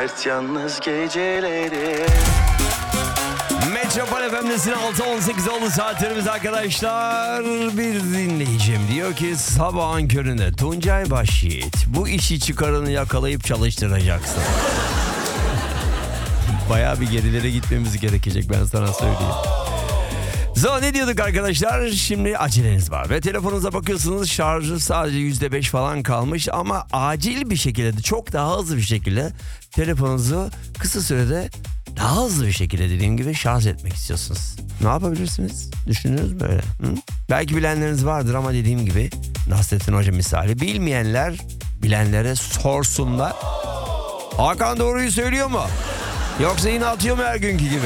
dert yalnız geceleri. Metropol FM'desin, 6.18 oldu saatlerimiz arkadaşlar. Bir dinleyicim diyor ki sabahın köründe Tuncay Başyiğit bu işi çıkaranı yakalayıp çalıştıracaksın. Bayağı bir gerilere gitmemiz gerekecek, ben sana söyleyeyim. Sonra ne diyorduk arkadaşlar? Şimdi aceleniz var ve telefonunuza bakıyorsunuz, şarjı sadece %5 falan kalmış ama acil bir şekilde, çok daha hızlı bir şekilde telefonunuzu kısa sürede daha hızlı bir şekilde dediğim gibi şarj etmek istiyorsunuz. Ne yapabilirsiniz? Düşününüz böyle. Hı? Belki bilenleriniz vardır ama dediğim gibi Nasrettin Hoca misali, bilmeyenler bilenlere sorsunlar. Hakan doğruyu söylüyor mu? Yoksa yine atıyor mu her günkü gibi?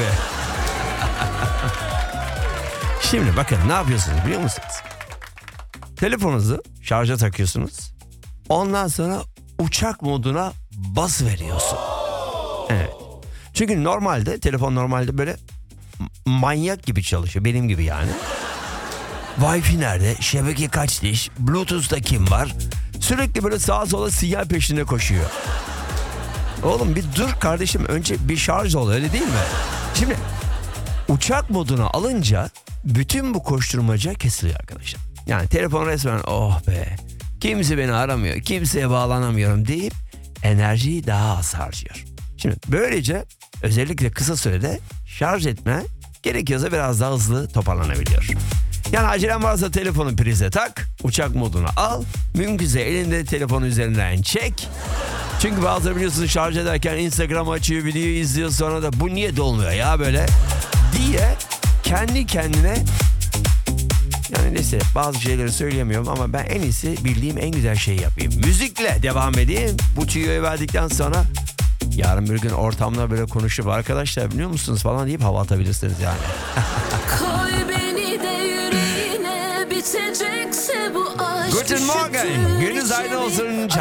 Şimdi bakın ne yapıyorsunuz biliyor musunuz? Telefonunuzu şarja takıyorsunuz. Ondan sonra uçak moduna bas veriyorsun. Evet. Çünkü normalde telefon normalde böyle manyak gibi çalışıyor. Benim gibi yani. Wi-Fi nerede? Şebeke kaç diş? Bluetooth'ta kim var? Sürekli böyle sağa sola sinyal peşinde koşuyor. Oğlum bir dur kardeşim, önce bir şarj ol, öyle değil mi? Şimdi uçak moduna alınca bütün bu koşturmaca kesiliyor arkadaşlar. Yani telefon resmen oh be, kimse beni aramıyor, kimseye bağlanamıyorum deyip enerjiyi daha az harcıyor. Şimdi böylece özellikle kısa sürede şarj etme gerekiyorsa biraz daha hızlı toparlanabiliyor. Yani acelen varsa telefonu prize tak, uçak moduna al, mümkünse elinde telefonu üzerinden çek. Çünkü bazıları biliyorsunuz şarj ederken Instagram açıyor, video izliyor, sonra da bu niye dolmuyor ya böyle diye kendi kendine, yani neyse bazı şeyleri söyleyemiyorum ama ben en iyisi bildiğim en güzel şeyi yapayım. Müzikle devam edeyim. Bu tüyoyu verdikten sonra yarın bir gün ortamda böyle konuşup arkadaşlar biliyor musunuz falan deyip hava atabilirsiniz yani. Koy beni de yüreğine, bitecekse bu aşk. Guten Morgen. Gününüz aydın olsun.